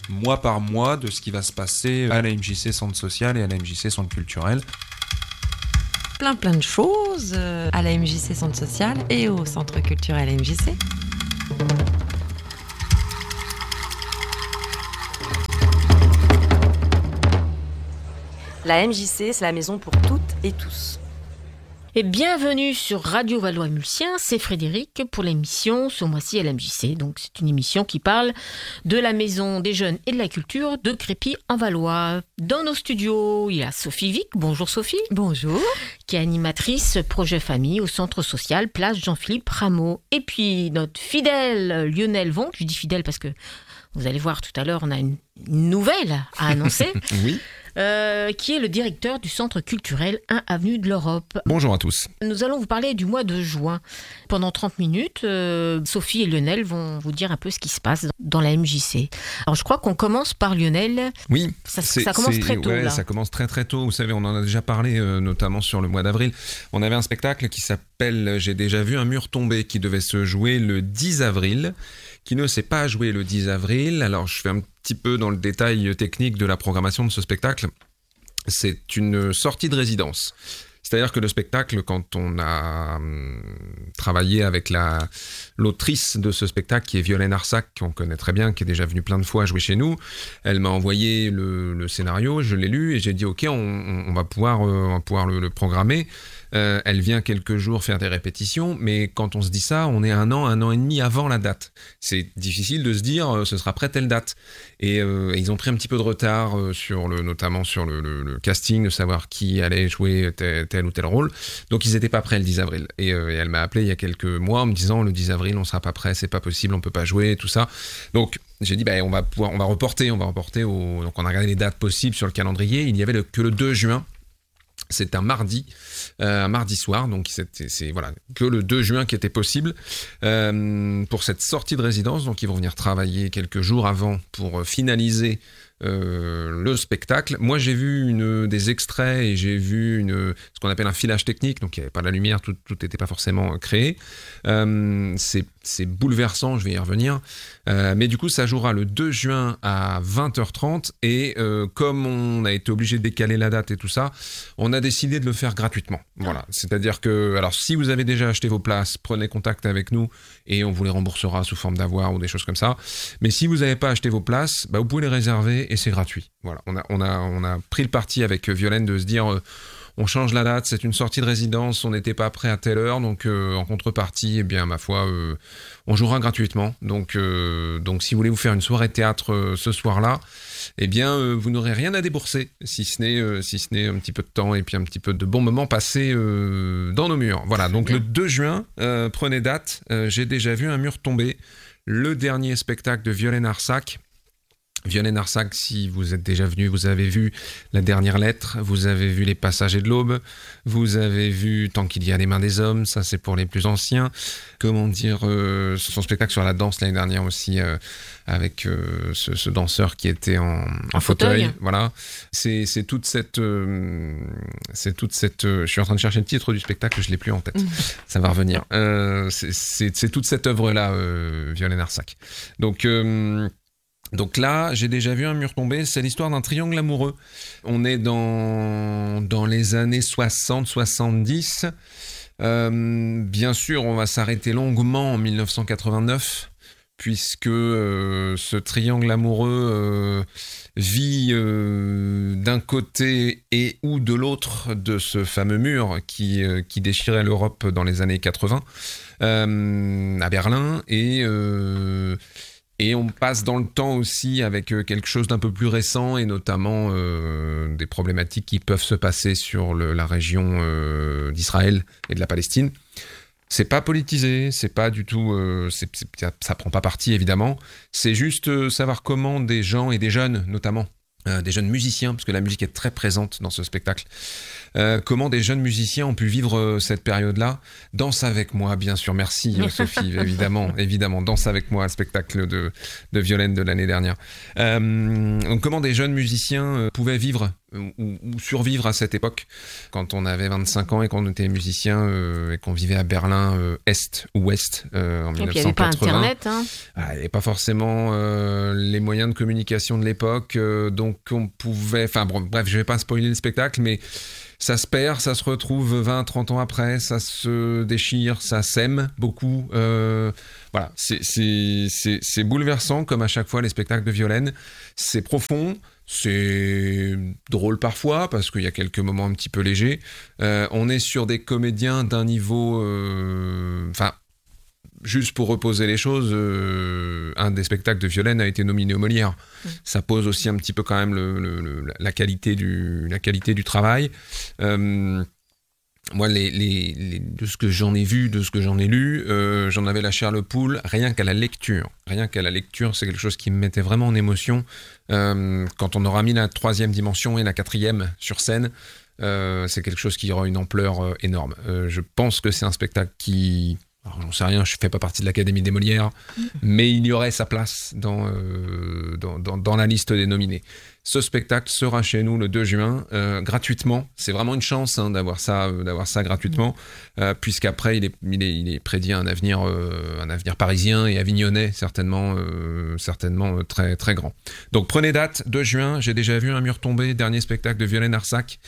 mois par mois de ce qui va se passer à la MJC Centre Social et à la MJC Centre Culturel. Plein de choses à la MJC Centre Social et au Centre Culturel MJC. La MJC, c'est la maison pour toutes et tous. Et bienvenue sur Radio Valois-Mulsien, c'est Frédéric pour l'émission ce mois-ci à la MJC. Donc c'est une émission qui parle de la maison des jeunes et de la culture de Crépy en Valois. Dans nos studios, il y a Sophie Vic. Bonjour Sophie. Bonjour. Qui est animatrice projet famille au centre social Place Jean-Philippe Rameau. Et puis notre fidèle Lionel Von, je dis fidèle parce que vous allez voir tout à l'heure, on a une nouvelle à annoncer. Oui. Qui est le directeur du centre culturel 1 Avenue de l'Europe. Bonjour à tous. Nous allons vous parler du mois de juin. Pendant 30 minutes, Sophie et Lionel vont vous dire un peu ce qui se passe dans la MJC. Alors je crois qu'on commence par Lionel. Oui. Ça commence très tôt. Ouais, là. Ça commence très très tôt. Vous savez, on en a déjà parlé, notamment sur le mois d'avril. On avait un spectacle qui s'appelle « J'ai déjà vu un mur tomber » qui devait se jouer le 10 avril, qui ne s'est pas joué le 10 avril. Alors je fais un petit peu dans le détail technique de la programmation de ce spectacle. C'est une sortie de résidence. C'est-à-dire que le spectacle, quand on a travaillé avec l'autrice de ce spectacle, qui est Violaine Arsac, qu'on connaît très bien, qui est déjà venue plein de fois jouer chez nous, elle m'a envoyé le scénario, je l'ai lu et j'ai dit ok, on va pouvoir le programmer. Elle vient quelques jours faire des répétitions, mais quand on se dit ça, on est un an et demi avant la date. C'est difficile de se dire ce sera prêt telle date. Et ils ont pris un petit peu de retard notamment sur le casting, de savoir qui allait jouer tel ou tel rôle. Donc ils n'étaient pas prêts le 10 avril. Et elle m'a appelé il y a quelques mois en me disant le 10 avril on sera pas prêt, c'est pas possible, on peut pas jouer, tout ça. Donc j'ai dit on va reporter. Donc on a regardé les dates possibles sur le calendrier. Il y avait que le 2 juin. C'est un mardi soir, donc c'est que le 2 juin qui était possible pour cette sortie de résidence. Donc ils vont venir travailler quelques jours avant pour finaliser le spectacle. Moi j'ai vu des extraits et j'ai vu ce qu'on appelle un filage technique, donc il n'y avait pas la lumière, tout n'était pas forcément créé. C'est bouleversant, je vais y revenir. Mais du coup ça jouera le 2 juin à 20h30 et comme on a été obligé de décaler la date et tout ça, on a décidé de le faire gratuitement. Voilà. C'est-à-dire que, alors si vous avez déjà acheté vos places, prenez contact avec nous et on vous les remboursera sous forme d'avoir ou des choses comme ça. Mais si vous n'avez pas acheté vos places, vous pouvez les réserver et c'est gratuit. Voilà. On a pris le parti avec Violaine de se dire on change la date, c'est une sortie de résidence, on n'était pas prêt à telle heure, donc en contrepartie, ma foi, on jouera gratuitement. Donc si vous voulez vous faire une soirée théâtre ce soir-là, vous n'aurez rien à débourser, si ce n'est un petit peu de temps et puis un petit peu de bons moments passés dans nos murs. Voilà, donc le 2 juin, prenez date, j'ai déjà vu un mur tomber, le dernier spectacle de Violaine Arsac. Violaine Arsac, si vous êtes déjà venu, vous avez vu La Dernière Lettre, vous avez vu Les Passagers de l'Aube, vous avez vu Tant qu'il y a les mains des hommes, ça c'est pour les plus anciens. Son spectacle sur la danse l'année dernière aussi, avec ce danseur qui était en fauteuil. Voilà. C'est toute cette. Je suis en train de chercher le titre du spectacle, je l'ai plus en tête. Ça va revenir. C'est toute cette œuvre-là, Violaine Arsac. Donc là, j'ai déjà vu un mur tomber, c'est l'histoire d'un triangle amoureux. On est dans les années 60-70. Bien sûr, on va s'arrêter longuement en 1989, puisque ce triangle amoureux vit d'un côté et ou de l'autre de ce fameux mur qui déchirait l'Europe dans les années 80, à Berlin, et on passe dans le temps aussi avec quelque chose d'un peu plus récent et notamment des problématiques qui peuvent se passer sur la région d'Israël et de la Palestine. C'est pas politisé, c'est pas du tout, ça prend pas parti évidemment. C'est juste savoir comment des gens et des jeunes notamment, des jeunes musiciens, parce que la musique est très présente dans ce spectacle. Comment des jeunes musiciens ont pu vivre cette période-là. Danse avec moi, bien sûr. Merci Sophie, évidemment. Danse avec moi, spectacle de Violaine de l'année dernière. Donc, comment des jeunes musiciens pouvaient vivre ou survivre à cette époque, quand on avait 25 ans et qu'on était musicien et qu'on vivait à Berlin, Est ou Ouest, en 1980. Et puis il n'y avait pas Internet. Hein. Il n'y avait pas forcément les moyens de communication de l'époque, donc on pouvait... Enfin bon, bref, je ne vais pas spoiler le spectacle, mais ça se perd, ça se retrouve 20-30 ans après, ça se déchire, ça s'aime beaucoup. Voilà, c'est bouleversant, comme à chaque fois les spectacles de Violaine. C'est profond. C'est drôle parfois, parce qu'il y a quelques moments un petit peu légers. On est sur des comédiens d'un niveau... juste pour reposer les choses, un des spectacles de Violaine a été nominé au Molière. Ça pose aussi un petit peu quand même la qualité du travail. Moi, de ce que j'en ai vu, de ce que j'en ai lu, j'en avais la chair le poule, rien qu'à la lecture. Rien qu'à la lecture, c'est quelque chose qui me mettait vraiment en émotion. Quand on aura mis la 3e dimension et la 4e sur scène, c'est quelque chose qui aura une ampleur énorme. Je pense que c'est un spectacle qui... Alors, j'en sais rien, je ne fais pas partie de l'Académie des Molières, mais il y aurait sa place dans la liste des nominés. Ce spectacle sera chez nous le 2 juin, gratuitement. C'est vraiment une chance d'avoir ça gratuitement, puisqu'après, il est prédit un avenir parisien et avignonnais, certainement très, très grand. Donc prenez date, 2 juin, j'ai déjà vu Un mur tombé, dernier spectacle de Violaine Arsac,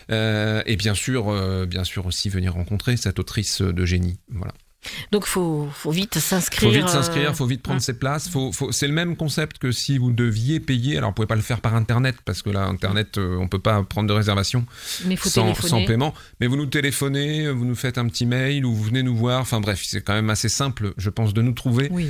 et bien sûr aussi venir rencontrer cette autrice de génie. Voilà. Donc faut vite s'inscrire. Faut vite prendre ses places. C'est le même concept que si vous deviez payer. Alors vous pouvez pas le faire par internet, parce que là internet on peut pas prendre de réservation sans paiement. Mais vous nous téléphonez, vous nous faites un petit mail ou vous venez nous voir. Enfin bref, c'est quand même assez simple, je pense, de nous trouver. Oui.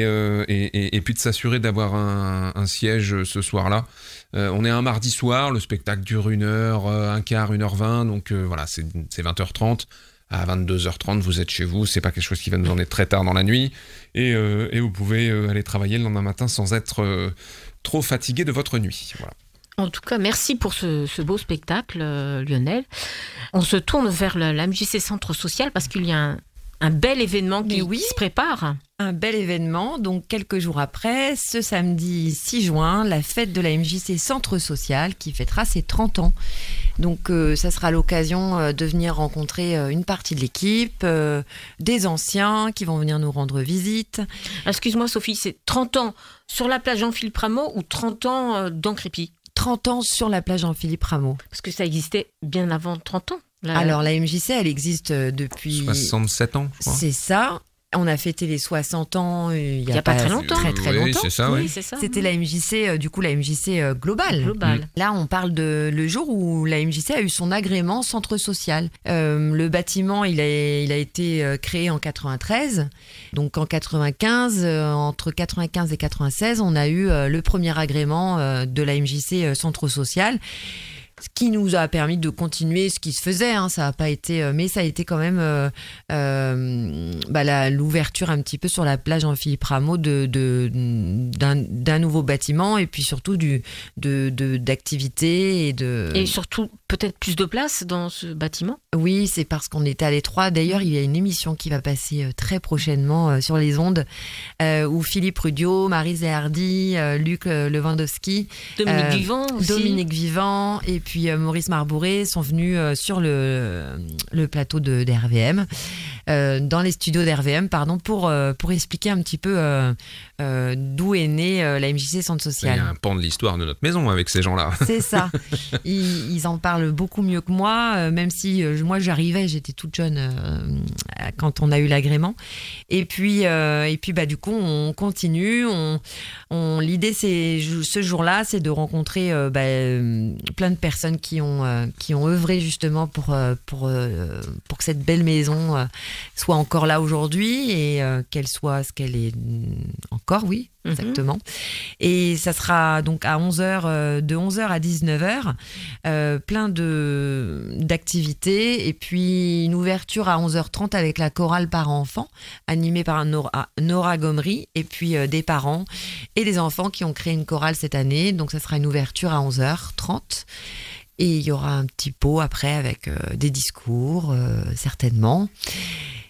Et puis de s'assurer d'avoir un siège ce soir-là. On est un mardi soir, le spectacle dure 1h, 1h15, 1h20, donc voilà, c'est 20h30. À 22h30, vous êtes chez vous, c'est pas quelque chose qui va nous emmener très tard dans la nuit, et vous pouvez aller travailler le lendemain matin sans être trop fatigué de votre nuit. Voilà. En tout cas, merci pour ce beau spectacle, Lionel. On se tourne vers la MJC Centre Social, parce qu'il y a un bel événement qui se prépare. Un bel événement, donc quelques jours après, ce samedi 6 juin, la fête de la MJC Centre Social qui fêtera ses 30 ans. Donc ça sera l'occasion de venir rencontrer une partie de l'équipe, des anciens qui vont venir nous rendre visite. Excuse-moi Sophie, c'est 30 ans sur la plage Jean-Philippe Rameau ou 30 ans dans Crépy ? 30 ans sur la plage Jean-Philippe Rameau. Parce que ça existait bien avant 30 ans. Alors la MJC, elle existe depuis... 67 ans, je crois. C'est ça. On a fêté les 60 ans il y a pas très longtemps. Très oui, longtemps. C'est ça, oui. C'est ça. C'était la MJC, la MJC globale. Là, on parle de le jour où la MJC a eu son agrément centre social. Le bâtiment, il a été créé en 93. Donc en 95, entre 95 et 96, on a eu le premier agrément de la MJC centre social. Ce qui nous a permis de continuer ce qui se faisait, ça a pas été, mais ça a été quand même l'ouverture un petit peu sur la plage Jean-Philippe Rameau d'un nouveau bâtiment et puis surtout d'activités et surtout peut-être plus de place dans ce bâtiment. Oui, c'est parce qu'on était à l'étroit. D'ailleurs, il y a une émission qui va passer très prochainement sur les ondes où Philippe Rudio, Marie Zéhardy, Luc Lewandowski, Dominique Vivant et puis Maurice Marbouré sont venus sur le plateau d'RVM, dans les studios d'RVM, pour expliquer un petit peu d'où est née la MJC Centre Social. Il y a un pan de l'histoire de notre maison avec ces gens-là. C'est ça. Ils en parlent beaucoup mieux que moi, même si moi j'arrivais, j'étais toute jeune quand on a eu l'agrément. Et puis du coup on continue. L'idée c'est ce jour-là, c'est de rencontrer plein de personnes qui ont œuvré justement pour que cette belle maison soit encore là aujourd'hui et qu'elle soit ce qu'elle est encore, oui, exactement. Et ça sera donc à 11h, de 11h à 19h, plein d'activités et puis une ouverture à 11h30 avec la chorale parents-enfants animée par Nora Gomery et puis des parents et des enfants qui ont créé une chorale cette année. Donc ça sera une ouverture à 11h30. Et il y aura un petit pot après avec des discours, certainement.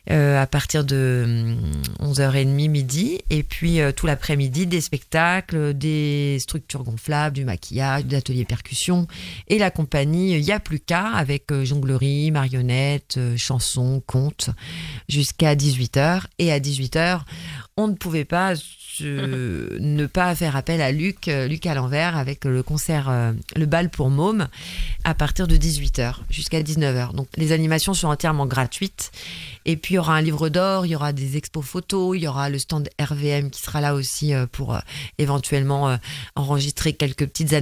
à partir de 11h30, midi. Et puis tout l'après-midi, des spectacles, des structures gonflables, du maquillage, des ateliers percussion. Et la compagnie Y a plus qu'à, avec jonglerie, marionnettes, chansons, contes, jusqu'à 18h. Et à 18h, on ne pouvait pas ne pas faire appel à Luc à l'envers, avec le concert, le bal pour mômes, à partir de 18h jusqu'à 19h. Donc les animations sont entièrement gratuites. Et puis il y aura un livre d'or, il y aura des expos photos, il y aura le stand RVM qui sera là aussi pour éventuellement enregistrer quelques petites